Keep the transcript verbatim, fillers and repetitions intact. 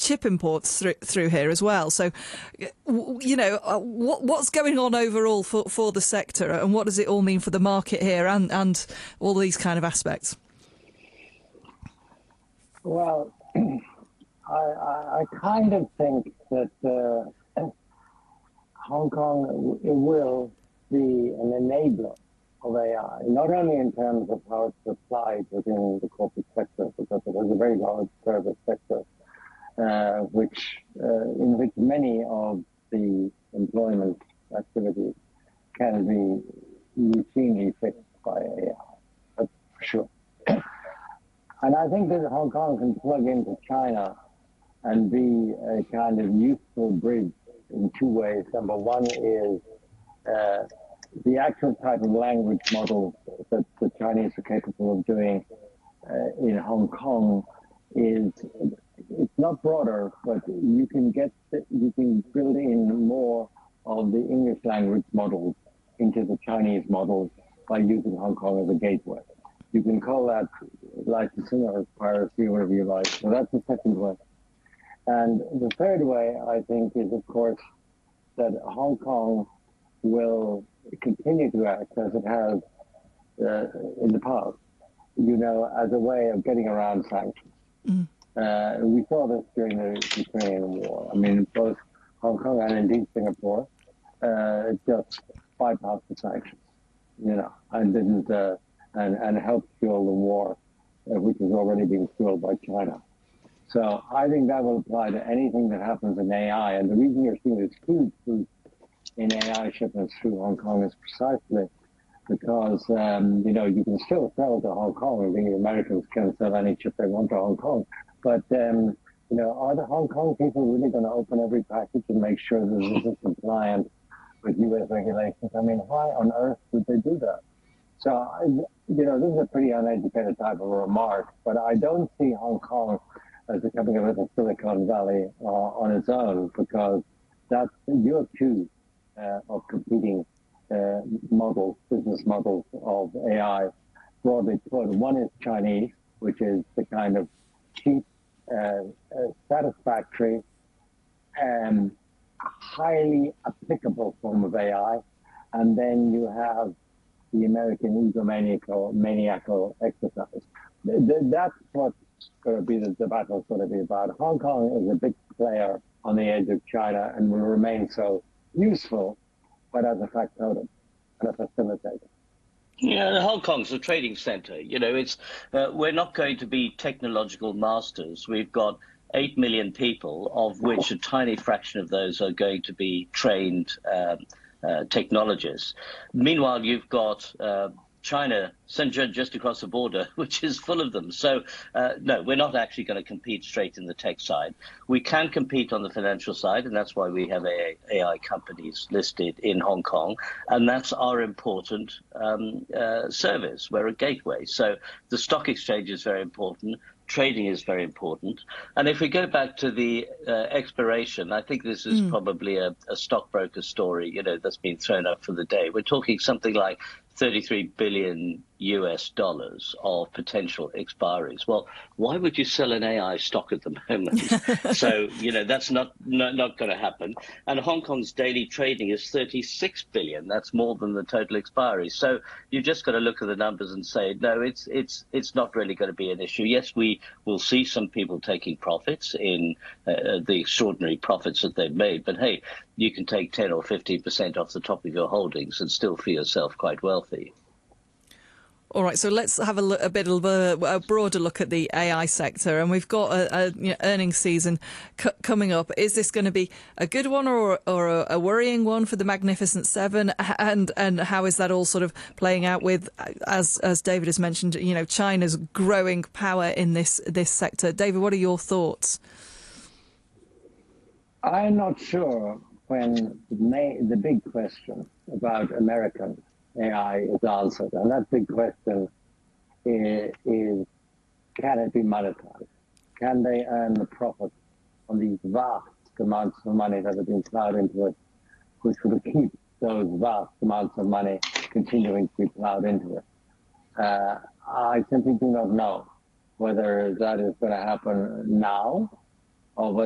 chip imports through, through here as well. So, you know, what, what's going on overall for, for the sector, and what does it all mean for the market here and, and all these kind of aspects? Well, I, I, I kind of think that uh, Hong Kong will be an enabler of A I, not only in terms of how it's applied within the corporate sector, because it has a very large service sector, uh, which uh, in which many of the employment activities can be routinely fixed by A I. That's for sure. And I think that Hong Kong can plug into China and be a kind of useful bridge in two ways. Number one is uh, the actual type of language model that the Chinese are capable of doing uh, in Hong Kong is, it's not broader, but you can get, you can build in more of the English language models into the Chinese models by using Hong Kong as a gateway. You can call that licensing or piracy, whatever you like. So that's the second way. And the third way, I think, is, of course, that Hong Kong will continue to act as it has uh, in the past, you know, as a way of getting around sanctions. Mm. Uh, we saw this during the Ukrainian war. I mean, both Hong Kong and indeed Singapore uh, just bypassed the sanctions, you know, and didn't, uh, and, and helped fuel the war, uh, which was already being fueled by China. So I think that will apply to anything that happens in A I. And the reason you're seeing this huge boost in A I shipments through Hong Kong is precisely because, um, you know, you can still sell to Hong Kong. I think the Americans can sell any chip they want to Hong Kong. But, um, you know, are the Hong Kong people really going to open every package and make sure that this is compliant with U S regulations? I mean, why on earth would they do that? So, I, you know, this is a pretty uneducated type of remark, but I don't see Hong Kong as becoming a little Silicon Valley uh, on its own, because that's, you have two uh, of competing uh, models, business models of A I, broadly put. One is Chinese, which is the kind of cheap, uh, uh, satisfactory, and highly applicable form of A I. And then you have the American egomaniacal maniacal exercise. That's what going to be the, the battle is going to be about. Hong Kong is a big player on the edge of China and will remain so, useful, but as a factotum and a facilitator. Yeah, Hong Kong's a trading center. You know, it's uh, we're not going to be technological masters. We've got eight million people, of which a tiny fraction of those are going to be trained um, uh, technologists. Meanwhile, you've got uh, China, Shenzhen, just across the border, which is full of them. So, uh, no, we're not actually going to compete straight in the tech side. We can compete on the financial side, and that's why we have A I companies listed in Hong Kong, and that's our important um, uh, service. We're a gateway. So the stock exchange is very important. Trading is very important. And if we go back to the uh, exploration, I think this is mm. probably a, a stockbroker story, you know, that's been thrown up for the day. We're talking something like thirty-three billion U S dollars of potential expiries. Well, why would you sell an A I stock at the moment? So, you know, that's not not, not going to happen. And Hong Kong's daily trading is thirty-six billion. That's more than the total expiries. So you've just got to look at the numbers and say, no, it's it's it's not really going to be an issue. Yes, we will see some people taking profits in uh, the extraordinary profits that they've made. But hey, you can take ten or fifteen percent off the top of your holdings and still feel yourself quite wealthy. All right, so let's have a, look, a bit of a, a broader look at the A I sector, and we've got a, a you know, earnings season c coming up. Is this going to be a good one or or a, a worrying one for the Magnificent Seven? And and how is that all sort of playing out with, as as David has mentioned, you know, China's growing power in this this sector? David, what are your thoughts? I'm not sure when the, may, the big question about American A I is answered. And that big question is, is, can it be monetized? Can they earn the profit on these vast amounts of money that have been plowed into it, which will keep those vast amounts of money continuing to be plowed into it? Uh, I simply do not know whether that is going to happen now or whether